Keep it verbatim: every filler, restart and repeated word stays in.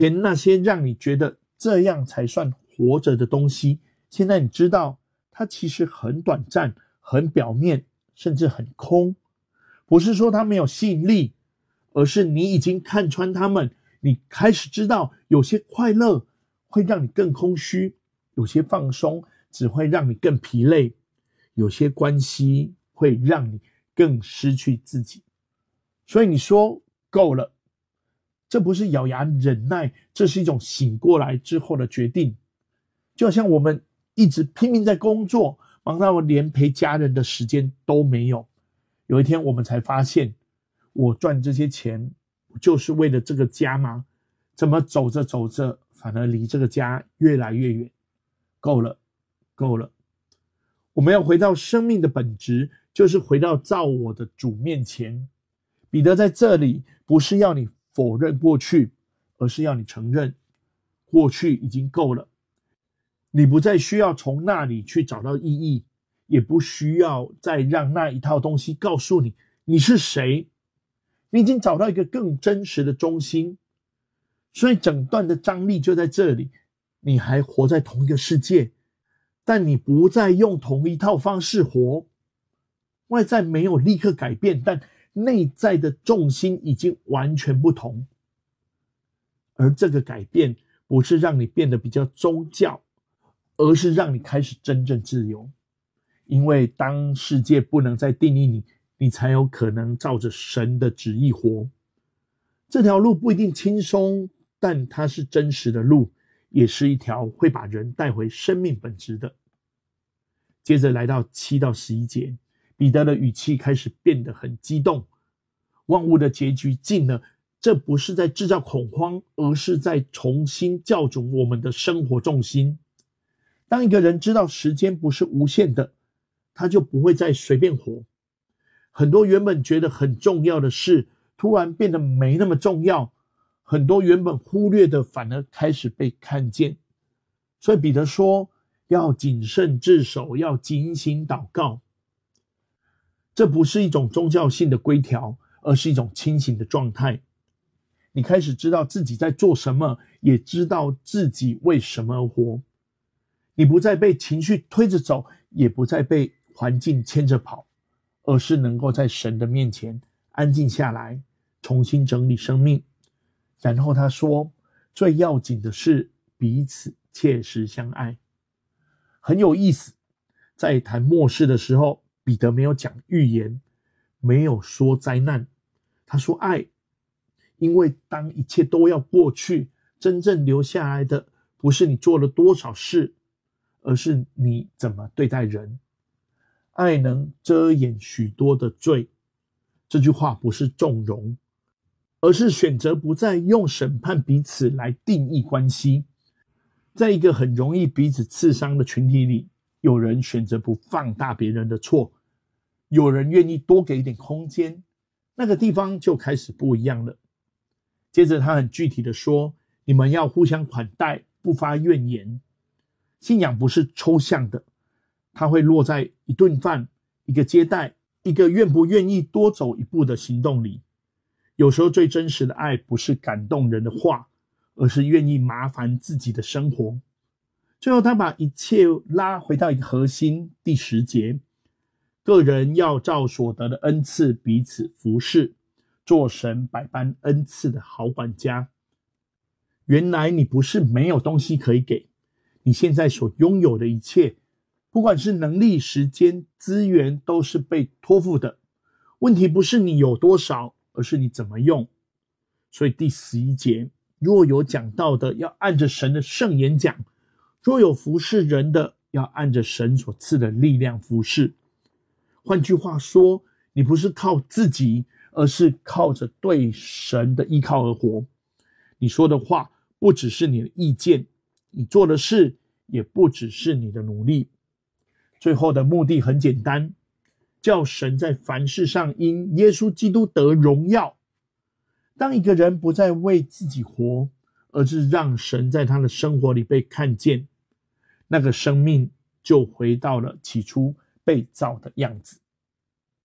连那些让你觉得这样才算活着的东西，现在你知道它其实很短暂，很表面，甚至很空。不是说它没有吸引力，而是你已经看穿它们，你开始知道有些快乐会让你更空虚，有些放松只会让你更疲累，有些关系会让你更失去自己。所以你说够了，这不是咬牙忍耐，这是一种醒过来之后的决定。就好像我们一直拼命在工作，忙到连陪家人的时间都没有，有一天我们才发现，我赚这些钱就是为了这个家吗？怎么走着走着反而离这个家越来越远？够了，够了。我们要回到生命的本质，就是回到造我的主面前。彼得在这里不是要你否认过去，而是要你承认过去已经够了。你不再需要从那里去找到意义，也不需要再让那一套东西告诉你你是谁。你已经找到一个更真实的中心。所以整段的张力就在这里，你还活在同一个世界，但你不再用同一套方式活。外在没有立刻改变，但内在的重心已经完全不同。而这个改变不是让你变得比较宗教，而是让你开始真正自由。因为当世界不能再定义你，你才有可能照着神的旨意活。这条路不一定轻松，但它是真实的路，也是一条会把人带回生命本质的。接着来到七到十一节，彼得的语气开始变得很激动。万物的结局近了，这不是在制造恐慌，而是在重新校准我们的生活重心。当一个人知道时间不是无限的，他就不会再随便活。很多原本觉得很重要的事，突然变得没那么重要，很多原本忽略的反而开始被看见。所以彼得说，要谨慎自守，要警醒祷告。这不是一种宗教性的规条，而是一种清醒的状态。你开始知道自己在做什么，也知道自己为什么而活。你不再被情绪推着走，也不再被环境牵着跑，而是能够在神的面前安静下来，重新整理生命。然后他说，最要紧的是彼此切实相爱。很有意思，在谈末世的时候，彼得没有讲预言，没有说灾难，他说爱。因为当一切都要过去，真正留下来的不是你做了多少事，而是你怎么对待人。爱能遮掩许多的罪。这句话不是纵容，而是选择不再用审判彼此来定义关系。在一个很容易彼此刺伤的群体里，有人选择不放大别人的错，有人愿意多给一点空间，那个地方就开始不一样了。接着他很具体的说，你们要互相款待，不发怨言。信仰不是抽象的，它会落在一顿饭、一个接待、一个愿不愿意多走一步的行动里。有时候最真实的爱不是感动人的话，而是愿意麻烦自己的生活。最后他把一切拉回到一个核心，第十节，个人要照所得的恩赐彼此服侍，做神百般恩赐的好管家。原来你不是没有东西可以给，你现在所拥有的一切，不管是能力、时间、资源，都是被托付的。问题不是你有多少，而是你怎么用。所以第十一节，若有讲道的，要按着神的圣言讲；若有服侍人的，要按着神所赐的力量服侍。换句话说，你不是靠自己，而是靠着对神的依靠而活。你说的话不只是你的意见，你做的事也不只是你的努力。最后的目的很简单，叫神在凡事上因耶稣基督得荣耀。当一个人不再为自己活，而是让神在他的生活里被看见，那个生命就回到了起初被造的样子。